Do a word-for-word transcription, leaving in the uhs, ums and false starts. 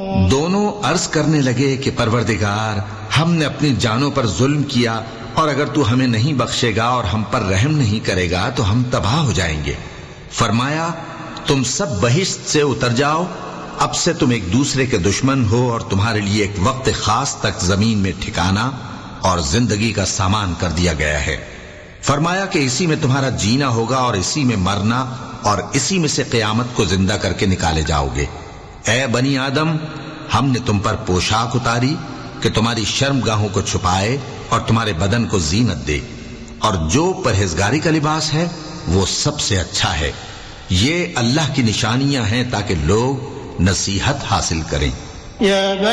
दोनों अर्ज करने लगे कि परवरदिगार, हमने अपनी जानों पर जुल्म किया और अगर तू हमें नहीं बख्शेगा और हम पर रहम नहीं करेगा तो हम तबाह हो जाएंगे। फरमाया, तुम सब बहिश्त से उतर जाओ, अब से तुम एक दूसरे के दुश्मन हो और तुम्हारे लिए एक वक्त खास तक जमीन में ठिकाना और जिंदगी का सामान कर दिया गया है। फरमाया कि इसी में तुम्हारा जीना होगा और इसी में मरना और इसी में से क़यामत को जिंदा करके निकाले जाओगे। ए बनी आदम, हमने तुम पर पोशाक उतारी कि तुम्हारी शर्मगाहों को छुपाए और तुम्हारे बदन को जीनत दे, और जो परहेजगारी का लिबास है वो सबसे अच्छा है। ये अल्लाह की निशानियां हैं ताकि लोग नसीहत हासिल करें।